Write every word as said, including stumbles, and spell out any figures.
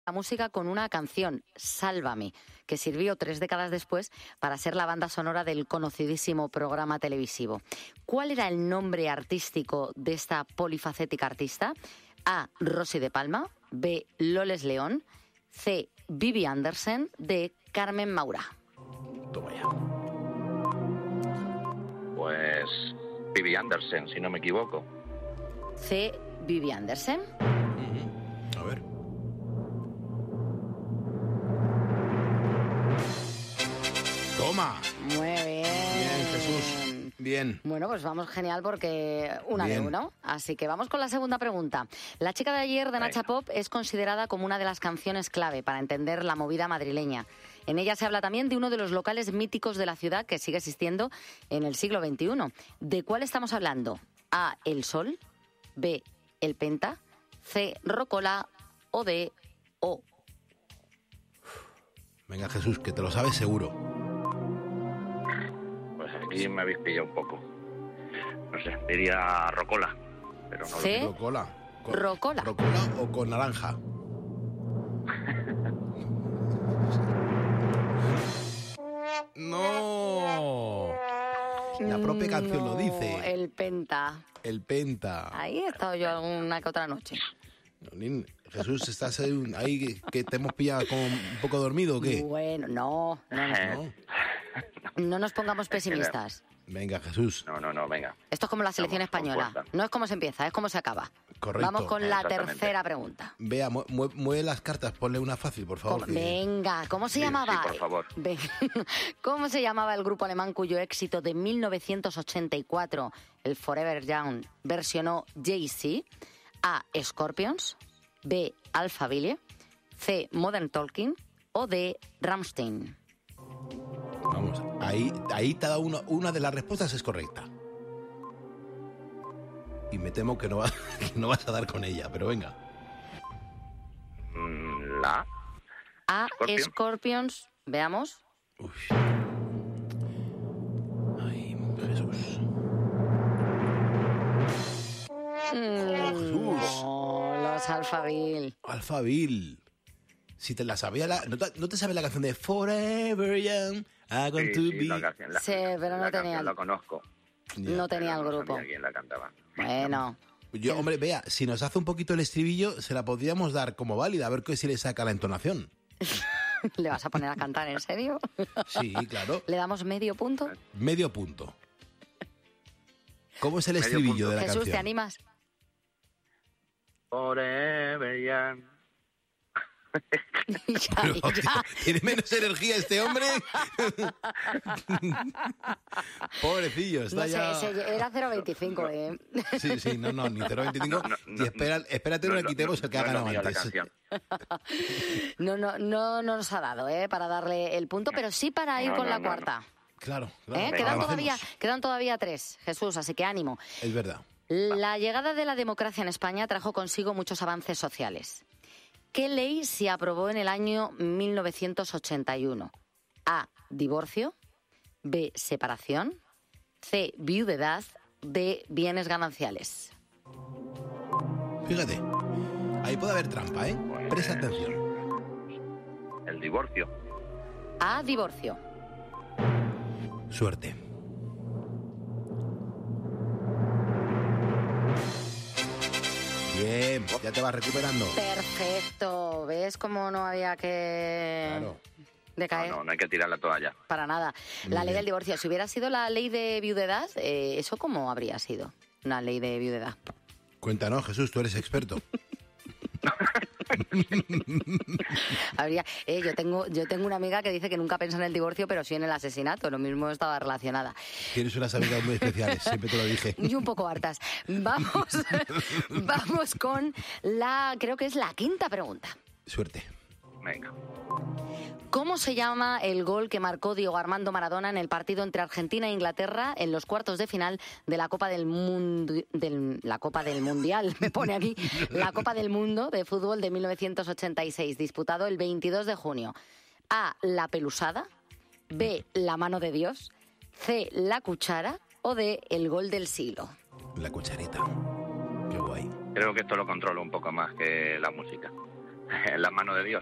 la música con una canción, Sálvame, que sirvió tres décadas después para ser la banda sonora del conocidísimo programa televisivo. ¿Cuál era el nombre artístico de esta polifacética artista? A. Rosy de Palma, B. Loles León, C. Bibi Andersen, D. Carmen Maura. Toma ya. Pues Bibi Andersen, si no me equivoco. C. Bibi Andersen. Uh-huh. A ver. Toma. Muy bien. Bien, Jesús. Bien. Bueno, pues vamos genial porque una Bien. de uno. Así que vamos con la segunda pregunta. La chica de ayer de Nacha Pop es considerada como una de las canciones clave para entender la movida madrileña. En ella se habla también de uno de los locales míticos de la ciudad que sigue existiendo en el siglo veintiuno. ¿De cuál estamos hablando? A. El Sol, B. El Penta, C. Rocola o D. O. Venga, Jesús, que te lo sabes seguro. Pues aquí me habéis pillado un poco. No sé, diría Rocola, pero no C. lo Rocola. Con- Rocola. Rocola o con naranja. No. La propia canción lo No, dice. El Penta. El Penta. Ahí he estado yo alguna que otra noche. Nin, Jesús, ¿estás ahí, ahí que te hemos pillado como un poco dormido o qué? Bueno, no, no, no. No. No nos pongamos pesimistas. Venga, Jesús. No, no, no, venga. Esto es como la selección Vamos con española. fuerza. No es como se empieza, es como se acaba. Correcto. Vamos con la Exactamente. tercera pregunta. Vea, mu- mu- mueve las cartas, ponle una fácil, por favor. ¿Cómo- que- Venga, ¿cómo se Sí, llamaba? sí, por favor. Ven- ¿Cómo se llamaba el grupo alemán cuyo éxito de mil novecientos ochenta y cuatro, el Forever Young, versionó Jay-Z? A. Scorpions, B. Alphaville, C. Modern Talking o D. Rammstein. Vamos, ahí, ahí te ha dado una, una de las respuestas es correcta. Y me temo que no, va- que no vas a dar con ella, pero venga. Mm, La A. Scorpion. Scorpions, veamos. Uy. Ay, Jesús. Jesús. Oh, los Alphaville. Alphaville. Si te la sabía la... ¿No te, no te sabes la canción de Forever Young? I want Sí, to sí, be... la canción, la, Sí, pero no la tenía canción el- la conozco. Ya. No tenía el pero no grupo. sabía quién la cantaba. Bueno, Yo, hombre, vea, si nos hace un poquito el estribillo, se la podríamos dar como válida, a ver qué si le saca la entonación. ¿le vas a poner a cantar en serio? Sí, claro. ¿Le damos medio punto? Medio punto. ¿Cómo es el Medio estribillo punto. de la Jesús, canción? ¿te animas? Forever Young. ya, Pero, ya. ¿tiene menos energía este hombre? Pobrecillo, está No ya... sé, se- era cero veinticinco, ¿eh? Sí, sí, no, no, ni cero veinticinco. No, no, no, y espera, espérate, no no es le lo- quitemos no- el que ha no es lo ganado mío la antes. canción. No, no, no nos ha dado, ¿eh? Para darle el punto, pero sí para ir No, con no, la no, cuarta. Claro, claro. ¿Eh? venga, Quedan vamos. todavía, quedan todavía tres, Jesús, así que ánimo. Es verdad. La llegada de la democracia en España trajo consigo muchos avances sociales. ¿Qué ley se aprobó en el año mil novecientos ochenta y uno? A. Divorcio. B. Separación. C. Viudedad. D. Bienes gananciales. Fíjate, ahí puede haber trampa, ¿eh? Presta atención. El divorcio. A. Divorcio. Suerte. Bien, ya te vas recuperando. Perfecto. ¿Ves cómo no había que Claro. decaer? No, no, no hay que tirar la toalla. Para nada. Muy La ley bien. del divorcio. Si hubiera sido la ley de viudedad, eh, ¿eso cómo habría sido? Una ley de viudedad. Cuéntanos, Jesús, tú eres experto. Habría, eh, yo tengo yo tengo una amiga que dice que nunca piensa en el divorcio, pero sí en el asesinato. Lo mismo estaba relacionada. Tienes unas amigas muy especiales, siempre te lo dije. Y un poco hartas. Vamos, vamos con la, creo que es la quinta pregunta. Suerte. Venga. ¿Cómo se llama el gol que marcó Diego Armando Maradona en el partido entre Argentina e Inglaterra en los cuartos de final de la Copa del Mundo, del, la Copa del Mundial, me pone aquí, la Copa del Mundo de fútbol de mil novecientos ochenta y seis, disputado el veintidós de junio? A. La pelusada. B. La mano de Dios. C. La cuchara. O D. El gol del siglo. La cucharita. Qué guay. Creo que esto lo controlo un poco más que la música. en la mano de Dios.